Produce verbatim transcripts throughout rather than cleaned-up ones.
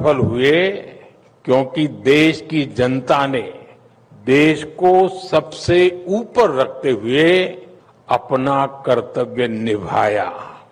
सफल हुए क्योंकि देश की जनता ने देश को सबसे ऊपर रखते हुए अपना कर्तव्य निभाया।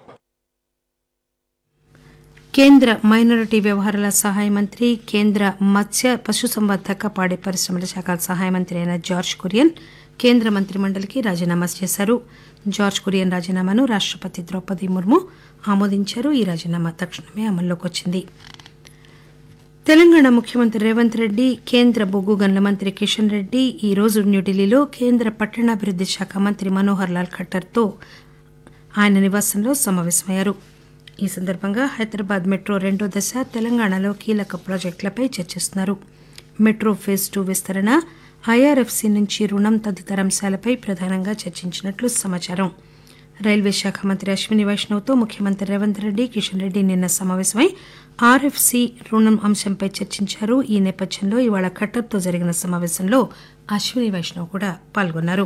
కేంద్ర మైనారిటీ వ్యవహారాల సహాయ మంత్రి కేంద్ర మత్స్య పశుసంవర్ధక పాడి పరిశ్రమల శాఖ సహాయ మంత్రి అయిన జార్జ్ కురియన్ కేంద్ర మంత్రి మండలికి రాజీనామా చేశారు. జార్జ్ కురియన్ రాజీనామాను రాష్టపతి ద్రౌపది ముర్ము ఆమోదించారు. ఈ రాజీనామా తక్షణమే అమల్లోకి వచ్చింది. తెలంగాణ ముఖ్యమంత్రి రేవంత్ రెడ్డి కేంద్ర బొగ్గు గనుల మంత్రి కిషన్ రెడ్డి ఈ రోజు న్యూఢిల్లీలో కేంద్ర పట్టణాభివృద్ది శాఖ మంత్రి మనోహర్ లాల్ ఖట్టర్తో ఆయన నివాసంలో సమావేశమయ్యారు. ఈ సందర్భంగా హైదరాబాద్ మెట్రో రెండో దశ తెలంగాణలో కీలక ప్రాజెక్టులపై చర్చిస్తున్నారు. మెట్రో ఫేజ్ టూ విస్తరణ, ఐఆర్ఎఫ్సీ నుంచి రుణం తదితర అంశాలపై ప్రధానంగా చర్చించినట్లు సమాచారం. రైల్వే శాఖ మంత్రి అశ్విని వైష్ణవ్తో ముఖ్యమంత్రి రేవంత్ రెడ్డి కిషన్ రెడ్డి నిన్న సమావేశమై ఆర్ఎఫ్సీ రుణం అంశంపై చర్చించారు. ఈ నేపథ్యంలో ఇవాళ ఖట్టర్తో జరిగిన సమావేశంలో అశ్విని వైష్ణవ్ కూడా పాల్గొన్నారు.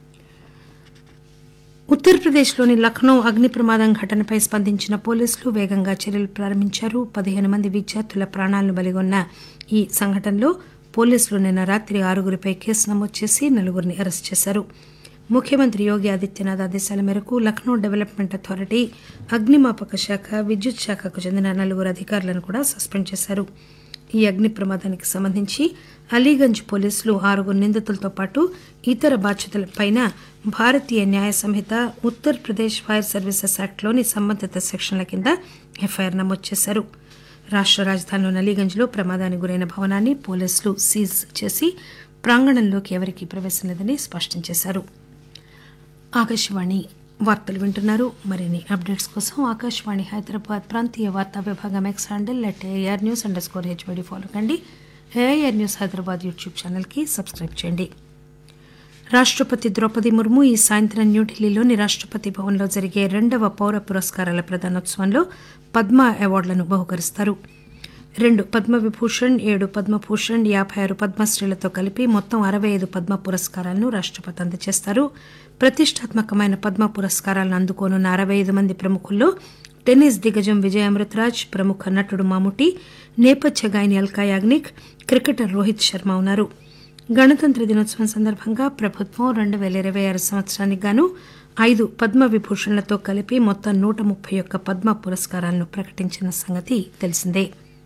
ఉత్తరప్రదేశ్లోని లక్నో అగ్ని ప్రమాదం ఘటనపై స్పందించిన పోలీసులు వేగంగా చర్యలు ప్రారంభించారు. పదిహేను మంది విద్యార్థుల ప్రాణాలను బలిగొన్న ఈ సంఘటనలో పోలీసులు నిన్న రాత్రి ఆరుగురిపై కేసు నమోదు చేసి నలుగురిని అరెస్టు చేశారు. ముఖ్యమంత్రి యోగి ఆదిత్యనాథ్ ఆదేశాల మేరకు లక్నో డెవలప్మెంట్ అథారిటీ, అగ్నిమాపక శాఖ, విద్యుత్ శాఖకు చెందిన నలుగురు అధికారులను కూడా సస్పెండ్ చేశారు. ఈ అగ్ని ప్రమాదానికి సంబంధించి అలీగంజ్ పోలీసులు ఆరుగురు నిందితులతో పాటు ఇతర బాధ్యులపై భారతీయ న్యాయ సంహిత, ఉత్తరప్రదేశ్ ఫైర్ సర్వీసెస్ యాక్ట్లోని సంబంధిత సెక్షన్ల కింద ఎఫ్ఐఆర్ నమోదు చేశారు. రాష్ట రాజధానిలోని అలీగంజ్లో ప్రమాదానికి గురైన భవనాన్ని పోలీసులు సీజ్ చేసి ప్రాంగణంలోకి ఎవరికీ ప్రవేశం లేదని స్పష్టం చేశారు. ఆకాశవాణి వార్తలు వింటున్నారు. మరిన్ని అప్డేట్స్ కోసం ఆకాశవాణి హైదరాబాద్ ప్రాంతీయ వార్తా విభాగం X handle at AR news under score HYD follow కండి. ఏఆర్ న్యూస్ హైదరాబాద్ యూట్యూబ్ ఛానల్కి సబ్స్క్రైబ్ చేయండి. రాష్టపతి ద్రౌపది ముర్ము ఈ సాయంత్రం న్యూఢిల్లీలోని రాష్టపతి భవన్లో జరిగే రెండవ పౌర పురస్కారాల ప్రదానోత్సవంలో పద్మ అవార్డులను బహుకరిస్తారు. రెండు పద్మవిభూషణ్, ఏడు పద్మభూషణ్, యాభై ఆరు పద్మశ్రీలతో కలిపి మొత్తం అరవై ఐదు పద్మ పురస్కారాలను రాష్టపతి అందజేస్తారు. ప్రతిష్టాత్మకమైన పద్మ పురస్కారాలను అందుకోనున్న అరవై ఐదు మంది ప్రముఖుల్లో టెన్నిస్ దిగ్గజం విజయ్ అమృతరాజ్, ప్రముఖ నటుడు మాముటి, నేపథ్య గాయని అల్కా యాగ్నిక్, క్రికెటర్ రోహిత్ శర్మ ఉన్నారు. గణతంత్ర దినోత్సవం సందర్భంగా ప్రభుత్వం రెండు పేల ఇరవై ఆరు సంవత్సరానికి గాను ఐదు పద్మ విభూషణ్లతో కలిపి మొత్తం నూట ముప్పై ఒక్క పద్మ పురస్కారాలను ప్రకటించిన సంగతి తెలిసిందే.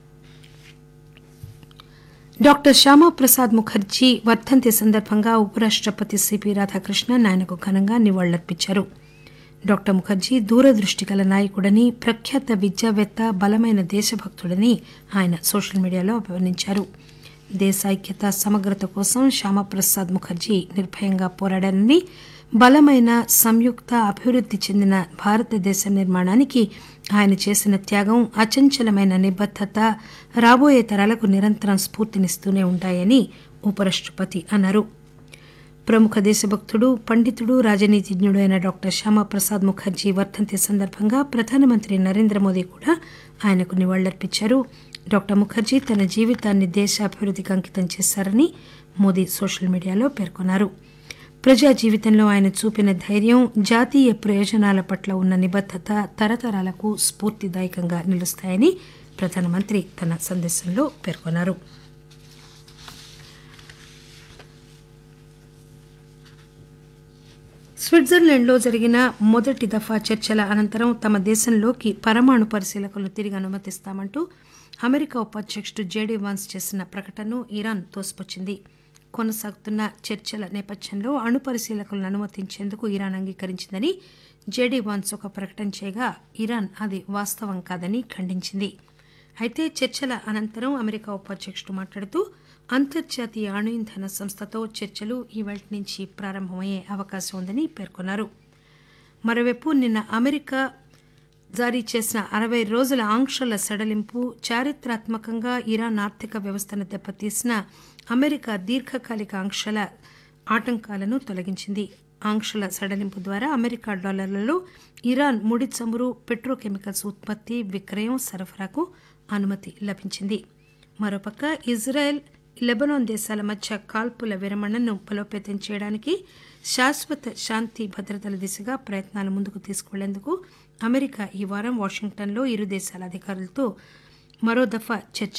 డాక్టర్ శ్యామాప్రసాద్ ముఖర్జీ వర్ధంతి సందర్భంగా ఉపరాష్టపతి సిపి రాధాకృష్ణన్ ఆయనకు ఘనంగా నివాళులర్పించారు. డాక్టర్ ముఖర్జీ దూరదృష్టి గల నాయకుడని, ప్రఖ్యాత విద్యావేత్త, బలమైన దేశభక్తుడని ఆయన సోషల్ మీడియాలో అభివర్ణించారు. దేశ ఐక్యత, సమగ్రత కోసం శ్యామాప్రసాద్ ముఖర్జీ నిర్భయంగా పోరాడారని, బలమైన, సంయుక్త, అభివృద్ది చెందిన భారతదేశ నిర్మాణానికి ఆయన చేసిన త్యాగం, అచంచలమైన నిబద్దత రాబోయే తరాలకు నిరంతరం స్ఫూర్తినిస్తూనే ఉంటాయని ఉపరాష్టపతి అన్నారు. ప్రముఖ దేశభక్తుడు, పండితుడు, రాజనీతిజ్ఞుడు అయిన డాక్టర్ శ్యామాప్రసాద్ ముఖర్జీ వర్ధంతి సందర్భంగా ప్రధానమంత్రి నరేంద్ర మోదీ కూడా ఆయనకు నివాళులర్పించారు. డాక్టర్ ముఖర్జీ తన జీవితాన్ని దేశ అభివృద్దికి అంకితం చేశారని మోదీ సోషల్ మీడియాలో పేర్కొన్నారు. ప్రజా జీవితంలో ఆయన చూపిన ధైర్యం, జాతీయ ప్రయోజనాల పట్ల ఉన్న నిబద్దత తరతరాలకు స్ఫూర్తిదాయకంగా నిలుస్తాయని ప్రధానమంత్రి తన సందేశంలో పేర్కొన్నారు. స్విట్జర్లాండ్లో జరిగిన మొదటి దఫా చర్చల అనంతరం తమ దేశంలోకి పరమాణు పరిశీలకులను తిరిగి అనుమతిస్తామంటూ అమెరికా ఉపాధ్యక్షుడు జేడీ వాన్స్ చేసిన ప్రకటనను ఇరాన్ తోసిపుచ్చింది. కొనసాగుతున్న చర్చల నేపథ్యంలో అణు పరిశీలకులను అనుమతించేందుకు ఇరాన్ అంగీకరించిందని జేడీ వాన్స్ ఒక ప్రకటన చేయగా ఇరాన్ అది వాస్తవం కాదని ఖండించింది. అయితే చర్చల అనంతరం అమెరికా ఉపాధ్యక్షుడు మాట్లాడుతూ అంతర్జాతీయ అణు ఇంధన సంస్థతో చర్చలు ఈవేళ నుంచి ప్రారంభమయ్యే అవకాశం ఉందని పేర్కొన్నారు. మరోవైపు నిన్న అమెరికా జారీ చేసిన అరవై రోజుల ఆంక్షల సడలింపు చారిత్రాత్మకంగా ఇరాన్ ఆర్థిక వ్యవస్థను దెబ్బతీసిన అమెరికా దీర్ఘకాలిక ఆంక్షల ఆటంకాలను తొలగించింది. ఆంక్షల సడలింపు ద్వారా అమెరికా డాలర్లలో ఇరాన్ ముడి చమురు, పెట్రోకెమికల్స్ ఉత్పత్తి, విక్రయం, సరఫరాకు అనుమతి లభించింది. మరోపక్క ఇజ్రాయెల్, లెబనాన్ దేశాల మధ్య కాల్పుల విరమణను బలోపేతం చేయడానికి శాశ్వత శాంతి భద్రతల దిశగా ప్రయత్నాలు ముందుకు తీసుకువెళ్లేందుకు అమెరికా ఈ వారం వాషింగ్టన్లో ఇరు దేశాల అధికారులతో మరో దఫా చర్చ